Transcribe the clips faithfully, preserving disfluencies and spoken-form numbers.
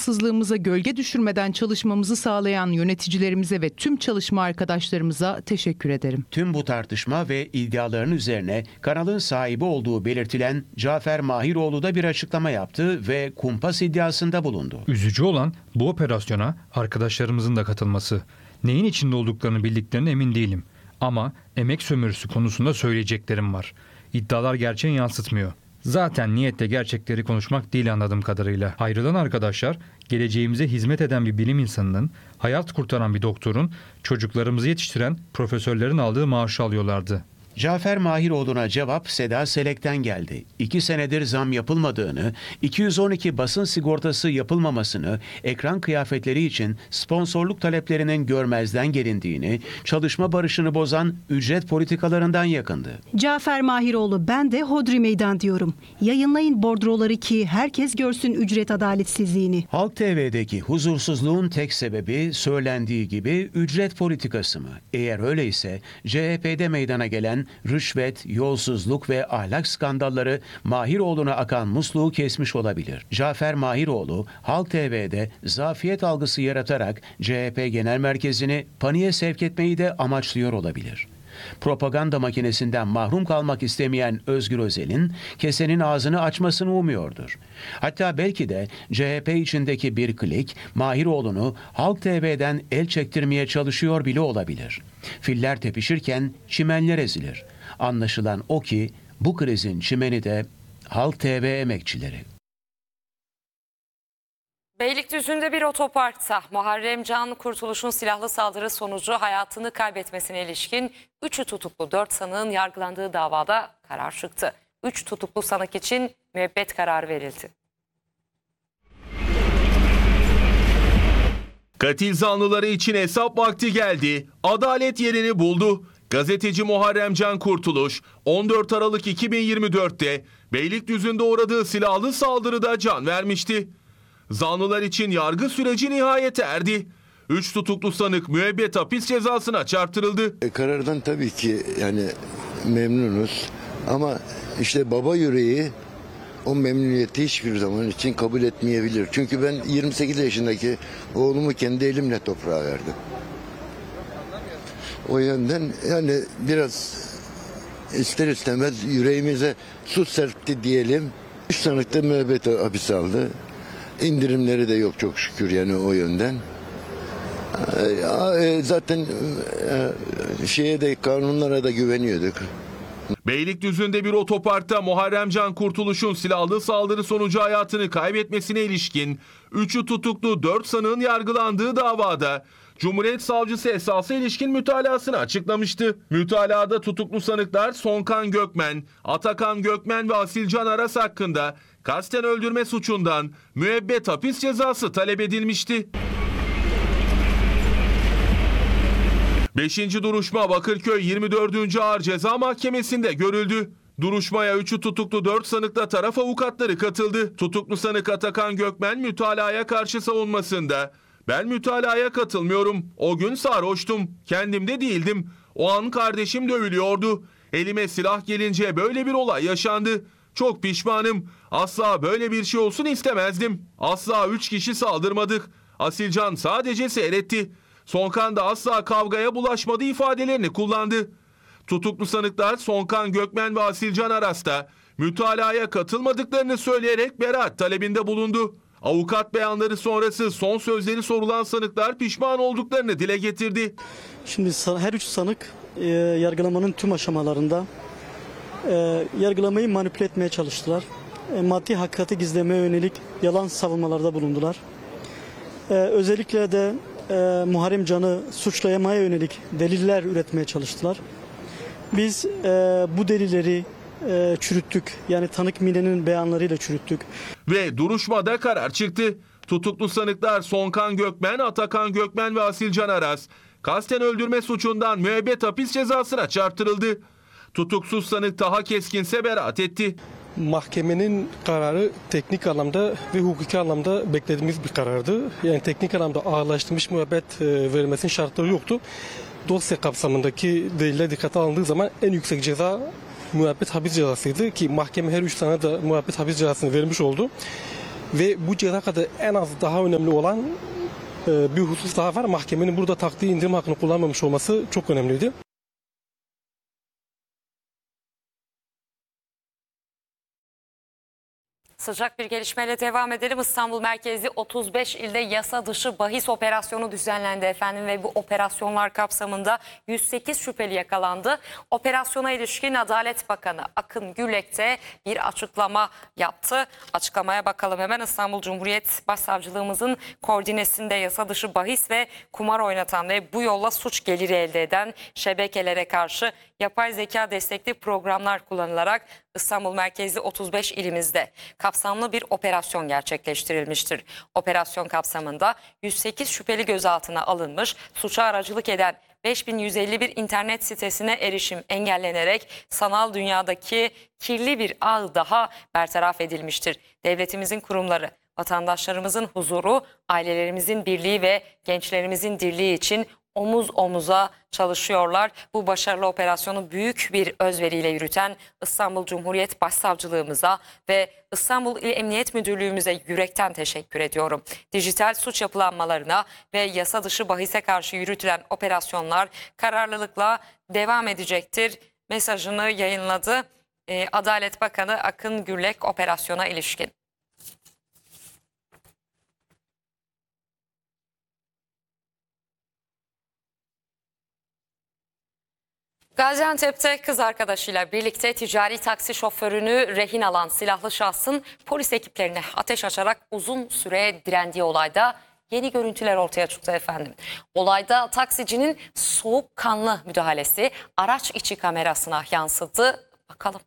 bağımsızlığımıza gölge düşürmeden çalışmamızı sağlayan yöneticilerimize ve tüm çalışma arkadaşlarımıza teşekkür ederim. Tüm bu tartışma ve iddiaların üzerine kanalın sahibi olduğu belirtilen Cafer Mahiroğlu da bir açıklama yaptı ve kumpas iddiasında bulundu. Üzücü olan bu operasyona arkadaşlarımızın da katılması. Neyin içinde olduklarını bildiklerine emin değilim. Ama emek sömürüsü konusunda söyleyeceklerim var. İddialar gerçeği yansıtmıyor. Zaten niyetle gerçekleri konuşmak değil anladığım kadarıyla. Ayrılan arkadaşlar geleceğimize hizmet eden bir bilim insanının, hayat kurtaran bir doktorun, çocuklarımızı yetiştiren profesörlerin aldığı maaşı alıyorlardı. Cafer Mahiroğlu'na cevap Seda Selek'ten geldi. İki senedir zam yapılmadığını, iki yüz on iki basın sigortası yapılmamasını, ekran kıyafetleri için sponsorluk taleplerinin görmezden gelindiğini, çalışma barışını bozan ücret politikalarından yakındı. Cafer Mahiroğlu, ben de hodri meydan diyorum. Yayınlayın bordroları ki herkes görsün ücret adaletsizliğini. Halk T V'deki huzursuzluğun tek sebebi söylendiği gibi ücret politikası mı? Eğer öyleyse C H P'de meydana gelen rüşvet, yolsuzluk ve ahlak skandalları Mahiroğlu'na akan musluğu kesmiş olabilir. Cafer Mahiroğlu, Halk T V'de zafiyet algısı yaratarak C H P Genel Merkezi'ni paniğe sevk etmeyi de amaçlıyor olabilir. Propaganda makinesinden mahrum kalmak istemeyen Özgür Özel'in kesenin ağzını açmasını umuyordur. Hatta belki de C H P içindeki bir klik Mahiroğlu'nu Halk T V'den el çektirmeye çalışıyor bile olabilir. Filler tepişirken çimenler ezilir. Anlaşılan o ki bu krizin çimeni de Halk T V emekçileri. Beylikdüzü'nde bir otoparkta Muharrem Can Kurtuluş'un silahlı saldırı sonucu hayatını kaybetmesine ilişkin üçü tutuklu dört sanığın yargılandığı davada karar çıktı. üç tutuklu sanık için müebbet kararı verildi. Katil zanlıları için hesap vakti geldi. Adalet yerini buldu. Gazeteci Muharrem Can Kurtuluş on dört Aralık iki bin yirmi dört'te Beylikdüzü'nde uğradığı silahlı saldırıda can vermişti. Zanlılar için yargı süreci nihayete erdi. Üç tutuklu sanık müebbet hapis cezasına çarptırıldı. E, karardan tabii ki yani memnunuz ama işte baba yüreği o memnuniyeti hiçbir zaman için kabul etmeyebilir. Çünkü ben yirmi sekiz yaşındaki oğlumu kendi elimle toprağa verdim. O yönden yani biraz ister istemez yüreğimize su serpti diyelim. Üç sanık da müebbet hapis aldı. İndirimleri de yok çok şükür yani o yönden. Zaten şeye de kanunlara da güveniyorduk. Beylikdüzü'nde bir otoparkta Muharrem Can Kurtuluş'un silahlı saldırı sonucu hayatını kaybetmesine ilişkin üçü tutuklu dört sanığın yargılandığı davada Cumhuriyet Savcısı esasa ilişkin mütalasını açıklamıştı. Mütalada tutuklu sanıklar Sonkan Gökmen, Atakan Gökmen ve Asilcan Aras hakkında kasten öldürme suçundan müebbet hapis cezası talep edilmişti. Beşinci duruşma Bakırköy yirmi dördüncü Ağır Ceza Mahkemesi'nde görüldü. Duruşmaya üçü tutuklu dört sanıkla taraf avukatları katıldı. Tutuklu sanık Atakan Gökmen mütalaya karşı savunmasında "Ben mütalaya katılmıyorum. O gün sarhoştum. Kendimde değildim. O an kardeşim dövülüyordu. Elime silah gelince böyle bir olay yaşandı. Çok pişmanım. Asla böyle bir şey olsun istemezdim. Asla üç kişi saldırmadık. Asilcan sadece seyretti. Sonkan da asla kavgaya bulaşmadı" ifadelerini kullandı. Tutuklu sanıklar Sonkan Gökmen ve Asilcan Aras da mütalaya katılmadıklarını söyleyerek beraat talebinde bulundu. Avukat beyanları sonrası son sözleri sorulan sanıklar pişman olduklarını dile getirdi. Şimdi her üç sanık e, yargılamanın tüm aşamalarında e, yargılamayı manipüle etmeye çalıştılar. E, maddi hakikati gizlemeye yönelik yalan savunmalarda bulundular. E, özellikle de e, Muharrem Can'ı suçlamaya yönelik deliller üretmeye çalıştılar. Biz e, bu delilleri e, çürüttük. Yani tanık Mine'nin beyanlarıyla çürüttük. Ve duruşmada karar çıktı. Tutuklu sanıklar Sonkan Gökmen, Atakan Gökmen ve Asilcan Aras kasten öldürme suçundan müebbet hapis cezasına çarptırıldı. Tutuksuz sanık Taha Keskinse beraat etti. Mahkemenin kararı teknik anlamda ve hukuki anlamda beklediğimiz bir karardı. Yani teknik anlamda ağırlaştırılmış müebbet verilmesinin şartları yoktu. Dosya kapsamındaki deliller dikkate alındığı zaman en yüksek ceza müebbet hapis cezasıydı ki mahkeme her üç tane de müebbet hapis cezasını vermiş oldu. Ve bu ceza kadar en az daha önemli olan e, bir husus daha var. Mahkemenin burada taktığı indirim hakkını kullanmamış olması çok önemliydi. Sıcak bir gelişmeyle devam edelim. İstanbul merkezli otuz beş ilde yasa dışı bahis operasyonu düzenlendi efendim ve bu operasyonlar kapsamında yüz sekiz şüpheli yakalandı. Operasyona ilişkin Adalet Bakanı Akın Gürlek de bir açıklama yaptı. Açıklamaya bakalım hemen. İstanbul Cumhuriyet Başsavcılığımızın koordinesinde yasa dışı bahis ve kumar oynatan ve bu yolla suç geliri elde eden şebekelere karşı yapay zeka destekli programlar kullanılarak İstanbul merkezli otuz beş ilimizde kapsamlı bir operasyon gerçekleştirilmiştir. Operasyon kapsamında yüz sekiz şüpheli gözaltına alınmış, suça aracılık eden beş bin yüz elli bir internet sitesine erişim engellenerek sanal dünyadaki kirli bir ağ daha bertaraf edilmiştir. Devletimizin kurumları, vatandaşlarımızın huzuru, ailelerimizin birliği ve gençlerimizin dirliği için omuz omuza çalışıyorlar. Bu başarılı operasyonu büyük bir özveriyle yürüten İstanbul Cumhuriyet Başsavcılığımıza ve İstanbul İl Emniyet Müdürlüğümüze yürekten teşekkür ediyorum. Dijital suç yapılanmalarına ve yasa dışı bahise karşı yürütülen operasyonlar kararlılıkla devam edecektir mesajını yayınladı Ee, Adalet Bakanı Akın Gürlek operasyona ilişkin. Gaziantep'te kız arkadaşıyla birlikte ticari taksi şoförünü rehin alan silahlı şahsın polis ekiplerine ateş açarak uzun süre direndiği olayda yeni görüntüler ortaya çıktı efendim. Olayda taksicinin soğukkanlı müdahalesi araç içi kamerasına yansıdı. Bakalım.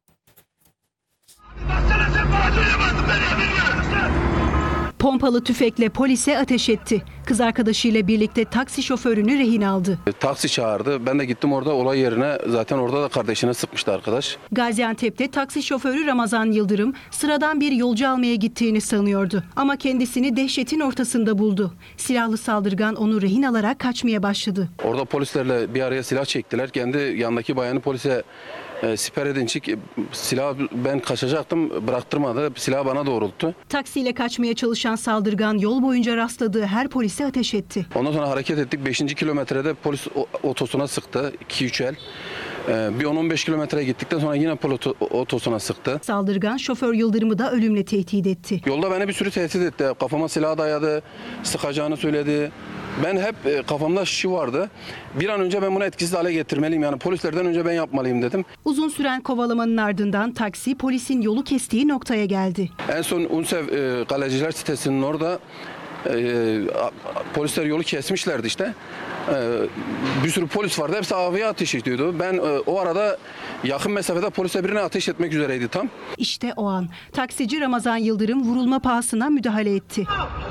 Pompalı tüfekle polise ateş etti. Kız arkadaşıyla birlikte taksi şoförünü rehin aldı. Taksi çağırdı. Ben de gittim orada olay yerine. Zaten orada da kardeşine sıkmıştı arkadaş. Gaziantep'te taksi şoförü Ramazan Yıldırım sıradan bir yolcu almaya gittiğini sanıyordu. Ama kendisini dehşetin ortasında buldu. Silahlı saldırgan onu rehin alarak kaçmaya başladı. Orada polislerle bir araya silah çektiler. Kendi yanındaki bayanı polise e, siper edince silah ben kaçacaktım, bıraktırmadı. Silahı bana doğrulttu. Taksiyle kaçmaya çalışan saldırgan yol boyunca rastladığı her polise ateş etti. Ondan sonra hareket ettik. beşinci kilometrede polis otosuna sıktı. iki üç el. E, bir on on beş kilometre gittikten sonra yine polis otosuna sıktı. Saldırgan şoför Yıldırım'ı da ölümle tehdit etti. Yolda beni bir sürü tehdit etti. Kafama silah dayadı, sıkacağını söyledi. Ben hep kafamda şu vardı. Bir an önce ben bunu etkisiz hale getirmeliyim. Yani polislerden önce ben yapmalıyım dedim. Uzun süren kovalamanın ardından taksi polisin yolu kestiği noktaya geldi. En son UNICEF e, Kaleciler sitesinin orada e, polisler yolu kesmişlerdi işte. E, bir sürü polis vardı. Hepsi havaya ateş ediyordu. Ben e, o arada yakın mesafede polise birine ateş etmek üzereydi tam. İşte o an taksici Ramazan Yıldırım vurulma pahasına müdahale etti.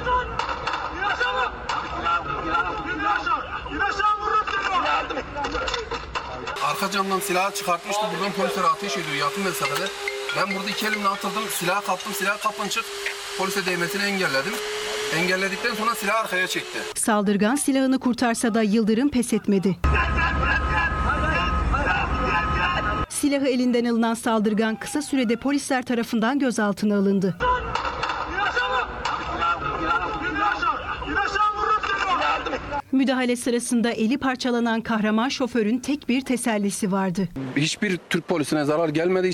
Arka camdan silahı çıkartmıştı. Buradan polisler ateş ediyor yakın mesafede. Ben burada iki elimle atıldım. Silahı kaptım. Silah kapınçık. Polise değmesini engelledim. Engelledikten sonra silahı arkaya çekti. Saldırgan silahını kurtarsa da Yıldırım pes etmedi. Silahı elinden alınan saldırgan kısa sürede polisler tarafından gözaltına alındı. Müdahale sırasında eli parçalanan kahraman şoförün tek bir tesellisi vardı. Hiçbir Türk polisine zarar gelmedi.